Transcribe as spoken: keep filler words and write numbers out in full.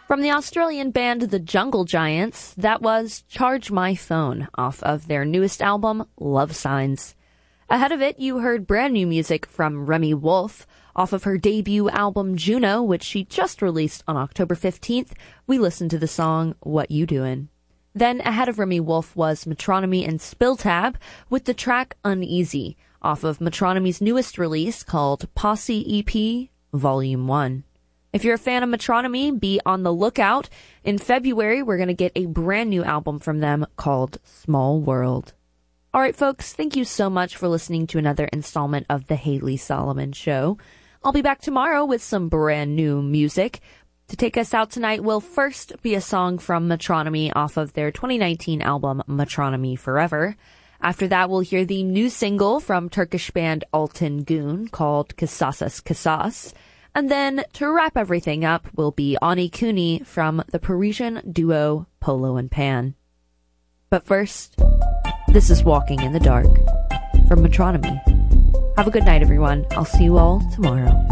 From the Australian band The Jungle Giants, that was Charge My Phone off of their newest album, Love Signs. Ahead of it, you heard brand new music from Remi Wolf off of her debut album Juno, which she just released on October fifteenth. We listened to the song What You Doin'. Then ahead of Remi Wolf was Metronomy and Spill Tab with the track Uneasy off of Metronomy's newest release called Posse E P Volume one. If you're a fan of Metronomy, be on the lookout. In February, we're going to get a brand new album from them called Small World. All right, folks, thank you so much for listening to another installment of The Haley Solomon Show. I'll be back tomorrow with some brand new music. To take us out tonight will first be a song from Metronomy off of their twenty nineteen album Metronomy Forever. After that, we'll hear the new single from Turkish band Altan Gün called Kısas Kısas. And then, to wrap everything up, will be Ani Kuni from the Parisian duo Polo and Pan. But first, this is Walking in the Dark from Metronomy. Have a good night, everyone. I'll see you all tomorrow.